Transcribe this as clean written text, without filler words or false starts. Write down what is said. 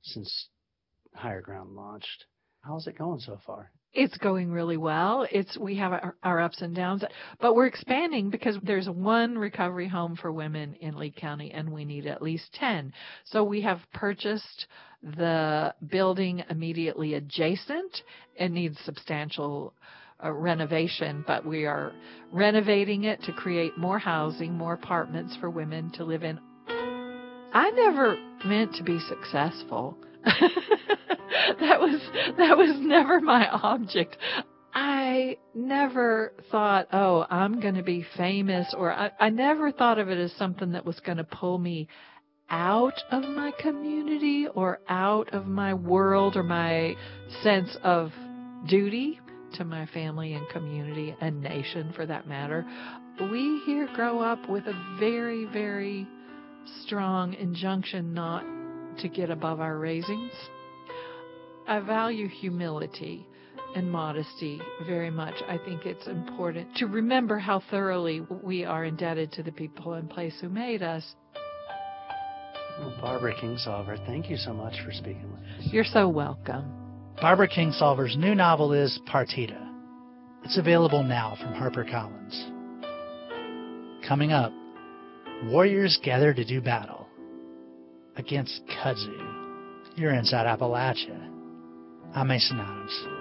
since Higher Ground launched. How's it going so far? It's going really well. We have our ups and downs, but we're expanding because there's one recovery home for women in Lee County, and we need at least 10. So we have purchased the building immediately adjacent. It needs substantial renovation, but we are renovating it to create more housing, more apartments for women to live in. I never meant to be successful. That was never my object. I never thought, oh, I'm going to be famous, or I never thought of it as something that was going to pull me out of my community or out of my world or my sense of duty to my family and community and nation, for that matter. We here grow up with a very, very strong injunction not to get above our raisings. I value humility and modesty very much. I think it's important to remember how thoroughly we are indebted to the people and place who made us. Well, Barbara Kingsolver, thank you so much for speaking with us. You're so welcome. Barbara Kingsolver's new novel is Partita. It's available now from HarperCollins. Coming up, warriors gather to do battle against kudzu. You're inside Appalachia. I'm Mason Adams.